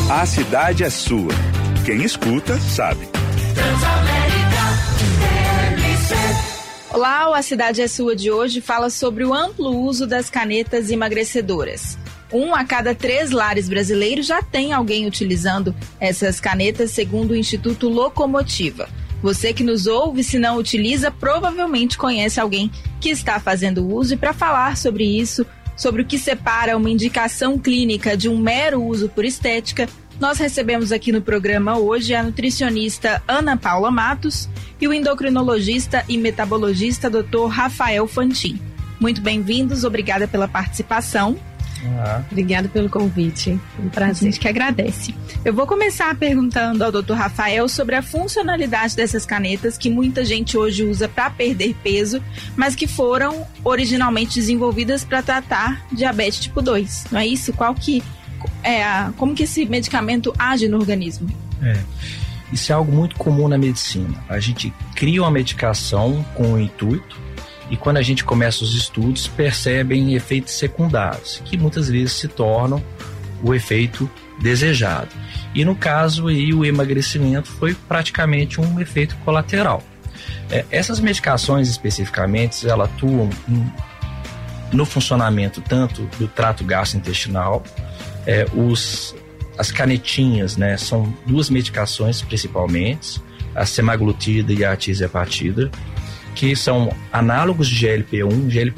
A cidade é sua. Quem escuta, sabe. Olá, o A Cidade é Sua de hoje fala sobre o amplo uso das canetas emagrecedoras. 1 a cada 3 lares brasileiros já tem alguém utilizando essas canetas, segundo o Instituto Locomotiva. Você que nos ouve, se não utiliza, provavelmente conhece alguém que está fazendo uso. E para falar sobre isso, sobre o que separa uma indicação clínica de um mero uso por estética, nós recebemos aqui no programa hoje a nutricionista Ana Paula Matos e o endocrinologista e metabologista Dr. Rafael Fantin. Muito bem-vindos, obrigada pela participação. Obrigada pelo convite, um prazer. A gente que agradece. Eu vou começar perguntando ao Dr. Rafael sobre a funcionalidade dessas canetas que muita gente hoje usa para perder peso, mas que foram originalmente desenvolvidas para tratar diabetes tipo 2, não é isso? Como que esse medicamento age no organismo? Isso é algo muito comum na medicina. A gente cria uma medicação com o intuito e quando a gente começa os estudos percebem efeitos secundários, que muitas vezes se tornam o efeito desejado. E no caso aí o emagrecimento foi praticamente um efeito colateral. Essas medicações especificamente, elas atuam no funcionamento tanto do trato gastrointestinal. As canetinhas, né, são 2 medicações principalmente, a semaglutida e a tirzepatida, que são análogos de GLP-1.